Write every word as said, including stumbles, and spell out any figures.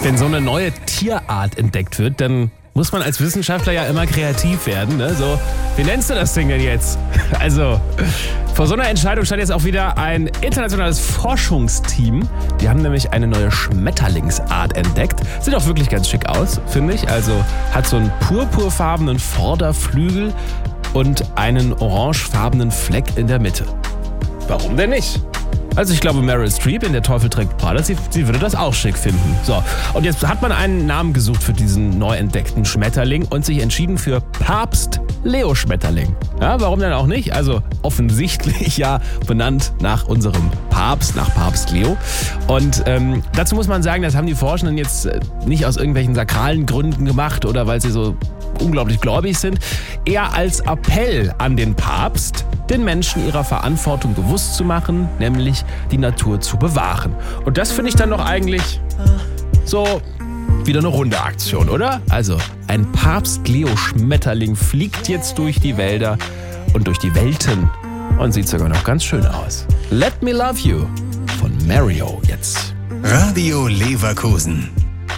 Wenn so eine neue Tierart entdeckt wird, dann muss man als Wissenschaftler ja immer kreativ werden. Ne? So, wie nennst du das Ding denn jetzt? Also, vor so einer Entscheidung stand jetzt auch wieder ein internationales Forschungsteam. Die haben nämlich eine neue Schmetterlingsart entdeckt. Sieht auch wirklich ganz schick aus, finde ich. Also hat so einen purpurfarbenen Vorderflügel und einen orangefarbenen Fleck in der Mitte. Warum denn nicht? Also ich glaube, Meryl Streep in Der Teufel trägt Prada, sie, sie würde das auch schick finden. So, und jetzt hat man einen Namen gesucht für diesen neu entdeckten Schmetterling und sich entschieden für Papst Leo Schmetterling. Ja, warum denn auch nicht? Also offensichtlich ja benannt nach unserem Papst, nach Papst Leo. Und ähm, dazu muss man sagen, das haben die Forschenden jetzt nicht aus irgendwelchen sakralen Gründen gemacht oder weil sie so unglaublich gläubig sind, eher als Appell an den Papst, den Menschen ihrer Verantwortung bewusst zu machen, nämlich die Natur zu bewahren. Und das finde ich dann doch eigentlich so wieder eine runde Aktion, oder? Also ein Papst-Leo-Schmetterling fliegt jetzt durch die Wälder und durch die Welten und sieht sogar noch ganz schön aus. Let Me Love You von Mario jetzt. Radio Leverkusen.